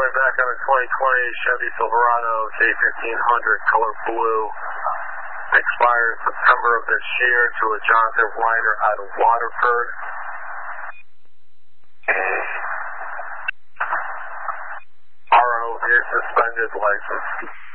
calling back on a 2020 Chevy Silverado K1500 color blue. Expires September of this year to a Jonathan Reiner out of Waterford. RO is suspended license.